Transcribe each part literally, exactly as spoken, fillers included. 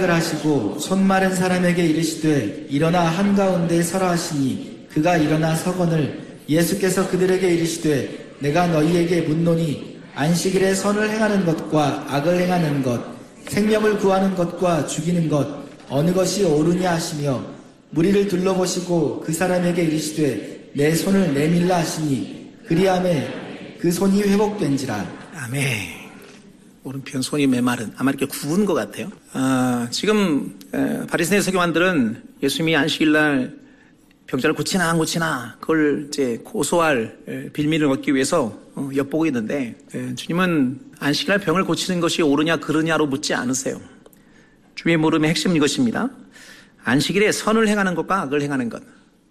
시작을 하시고 손 마른 사람에게 이르시되 일어나 한가운데 서라 하시니 그가 일어나 서거늘 예수께서 그들에게 이르시되 내가 너희에게 묻노니 안식일에 선을 행하는 것과 악을 행하는 것 생명을 구하는 것과 죽이는 것 어느 것이 옳으냐 하시며 무리를 둘러보시고 그 사람에게 이르시되 내 손을 내밀라 하시니 그리하매 그 손이 회복된지라. 아멘. 오른편 손이 메마른, 아마 이렇게 구운 것 같아요. 아, 지금 바리새인 서기관들은 예수님이 안식일날 병자를 고치나 안 고치나 그걸 이제 고소할 빌미를 얻기 위해서 엿보고 있는데, 주님은 안식일날 병을 고치는 것이 옳으냐 그르냐로 묻지 않으세요. 주님의 물음의 핵심은 이것입니다. 안식일에 선을 행하는 것과 악을 행하는 것,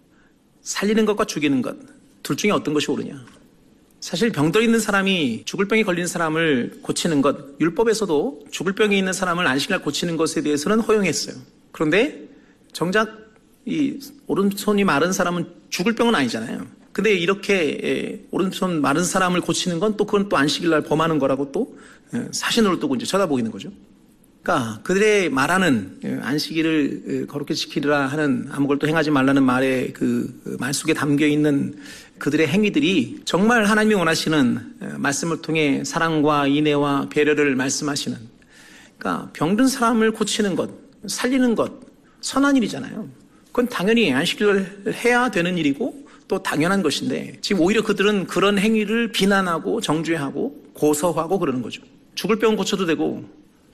살리는 것과 죽이는 것, 둘 중에 어떤 것이 옳으냐. 사실 병들어 있는 사람이 죽을 병에 걸린 사람을 고치는 것, 율법에서도 죽을 병에 있는 사람을 안식일날 고치는 것에 대해서는 허용했어요. 그런데 정작 이 오른손이 마른 사람은 죽을 병은 아니잖아요. 근데 이렇게 오른손 마른 사람을 고치는 건 또 그건 또 안식일날 범하는 거라고 또 사신으로 또 이제 쳐다보이는 거죠. 그러니까 그들의 말하는 안식일을 거룩히 지키리라 하는 아무것도 행하지 말라는 말의 그 말 속에 담겨 있는 그들의 행위들이 정말 하나님이 원하시는 말씀을 통해 사랑과 인애와 배려를 말씀하시는, 그러니까 병든 사람을 고치는 것, 살리는 것, 선한 일이잖아요. 그건 당연히 안식일을 해야 되는 일이고 또 당연한 것인데, 지금 오히려 그들은 그런 행위를 비난하고 정죄하고 고소하고 그러는 거죠. 죽을 병은 고쳐도 되고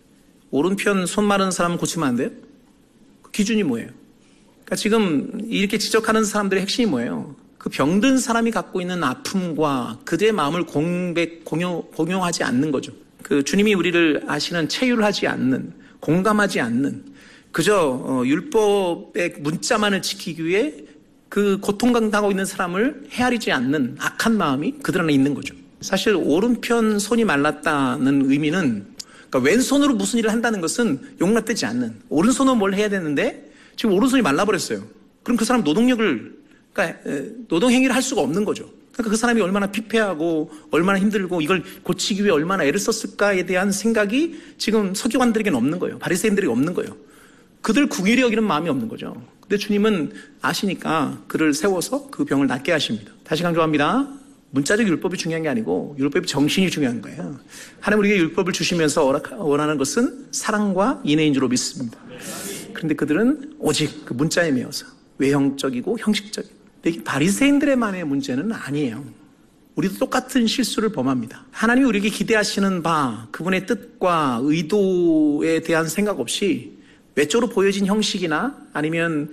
오른편 손 마른 사람은 고치면 안 돼요? 그 기준이 뭐예요? 그러니까 지금 이렇게 지적하는 사람들의 핵심이 뭐예요? 그 병든 사람이 갖고 있는 아픔과 그들의 마음을 공백, 공유, 공유하지 않는 거죠. 그 주님이 우리를 아시는 체휼하지 않는, 공감하지 않는, 그저 어, 율법의 문자만을 지키기 위해 그 고통당하고 있는 사람을 헤아리지 않는 악한 마음이 그들 안에 있는 거죠. 사실 오른편 손이 말랐다는 의미는, 그러니까 왼손으로 무슨 일을 한다는 것은 용납되지 않는, 오른손으로 뭘 해야 되는데 지금 오른손이 말라버렸어요. 그럼 그 사람 노동력을, 그러니까 노동행위를 할 수가 없는 거죠. 그러니까 그 사람이 얼마나 피폐하고 얼마나 힘들고 이걸 고치기 위해 얼마나 애를 썼을까에 대한 생각이 지금 서기관들에게는 없는 거예요. 바리새인들에게 없는 거예요. 그들 궁일이 여기는 마음이 없는 거죠. 근데 주님은 아시니까 그를 세워서 그 병을 낫게 하십니다. 다시 강조합니다. 문자적 율법이 중요한 게 아니고 율법의 정신이 중요한 거예요. 하나님 우리에게 율법을 주시면서 원하는 것은 사랑과 인애인 줄로 믿습니다. 그런데 그들은 오직 그 문자에 매여서 외형적이고 형식적이고, 이게 바리새인들의만의 문제는 아니에요. 우리도 똑같은 실수를 범합니다. 하나님이 우리에게 기대하시는 바, 그분의 뜻과 의도에 대한 생각 없이 외적으로 보여진 형식이나 아니면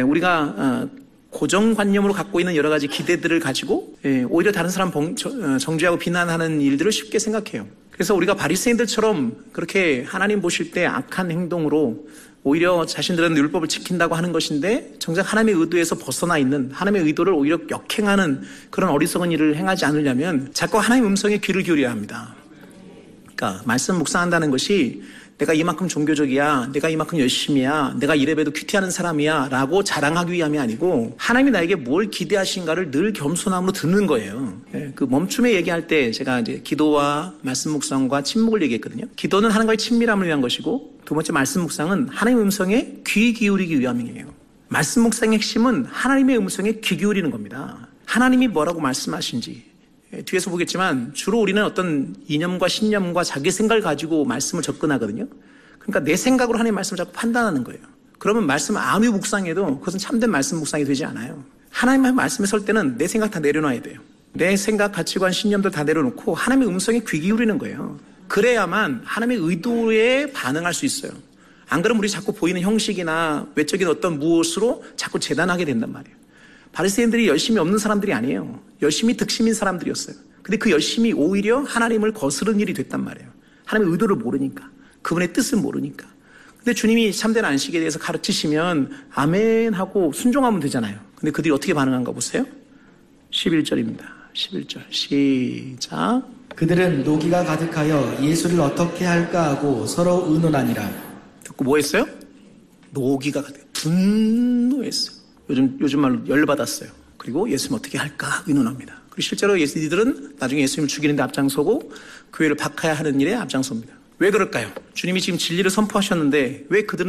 우리가 고정관념으로 갖고 있는 여러 가지 기대들을 가지고 오히려 다른 사람 정죄하고 비난하는 일들을 쉽게 생각해요. 그래서 우리가 바리새인들처럼 그렇게 하나님 보실 때 악한 행동으로 오히려 자신들은 율법을 지킨다고 하는 것인데 정작 하나님의 의도에서 벗어나 있는, 하나님의 의도를 오히려 역행하는 그런 어리석은 일을 행하지 않으려면 자꾸 하나님의 음성에 귀를 기울여야 합니다. 그러니까 말씀 묵상한다는 것이 내가 이만큼 종교적이야, 내가 이만큼 열심이야, 내가 이래봬도 큐티하는 사람이야 라고 자랑하기 위함이 아니고 하나님이 나에게 뭘 기대하신가를 늘 겸손함으로 듣는 거예요. 그 멈춤에 얘기할 때 제가 이제 기도와 말씀 묵상과 침묵을 얘기했거든요. 기도는 하나님과의 친밀함을 위한 것이고, 두 번째 말씀 묵상은 하나님의 음성에 귀 기울이기 위함이에요. 말씀 묵상의 핵심은 하나님의 음성에 귀 기울이는 겁니다. 하나님이 뭐라고 말씀하신지 뒤에서 보겠지만 주로 우리는 어떤 이념과 신념과 자기 생각을 가지고 말씀을 접근하거든요. 그러니까 내 생각으로 하나님의 말씀을 자꾸 판단하는 거예요. 그러면 말씀을 아무리 묵상해도 그것은 참된 말씀 묵상이 되지 않아요. 하나님의 말씀에 설 때는 내 생각 다 내려놔야 돼요. 내 생각, 가치관, 신념들 다 내려놓고 하나님의 음성에 귀 기울이는 거예요. 그래야만 하나님의 의도에 반응할 수 있어요. 안 그러면 우리 자꾸 보이는 형식이나 외적인 어떤 무엇으로 자꾸 재단하게 된단 말이에요. 바리새인들이 열심이 없는 사람들이 아니에요. 열심히 득심인 사람들이었어요. 근데 그 열심이 오히려 하나님을 거스르는 일이 됐단 말이에요. 하나님의 의도를 모르니까, 그분의 뜻을 모르니까. 근데 주님이 참된 안식에 대해서 가르치시면 아멘 하고 순종하면 되잖아요. 근데 그들이 어떻게 반응한가 보세요. 십일 절입니다. 십일 절 시작. 그들은 노기가 가득하여 예수를 어떻게 할까 하고 서로 의논하니라. 듣고 뭐 했어요? 노기가 가득, 분노했어요. 요즘, 요즘 말로 열받았어요. 그리고 예수님 어떻게 할까 의논합니다. 그리고 실제로 예수님들은 나중에 예수님을 죽이는데 앞장서고 교회를 박해야 하는 일에 앞장섭니다. 왜 그럴까요? 주님이 지금 진리를 선포하셨는데 왜 그들은